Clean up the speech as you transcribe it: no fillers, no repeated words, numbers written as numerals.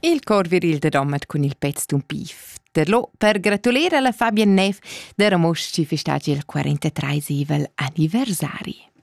Il cor viril da Domat con il pezz d'un pif. Derlo per gratulare alla Fabian Neff da Ramosch ci festaggi il 43 anniversari.